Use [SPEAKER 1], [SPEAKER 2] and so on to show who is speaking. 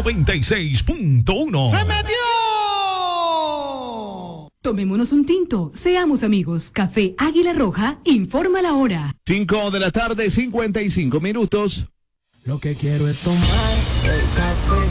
[SPEAKER 1] 96.1.
[SPEAKER 2] ¡Se metió!
[SPEAKER 3] Tomémonos un tinto, seamos amigos. Café Águila Roja informa la hora.
[SPEAKER 4] 5 de la tarde, 55 minutos.
[SPEAKER 5] Lo que quiero es tomar el café